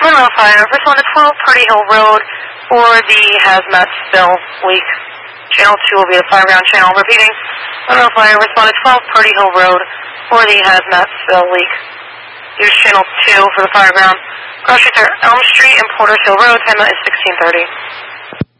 Monroe Fire, respond to 12 Party Hill Road for the hazmat spill leak. Channel 2 will be the fireground channel. Repeating, Monroe Fire, respond to 12 Party Hill Road for the hazmat spill leak. Use channel 2 for the fireground. Cross streets are Elm Street and Porter's Hill Road. Time is 16:30.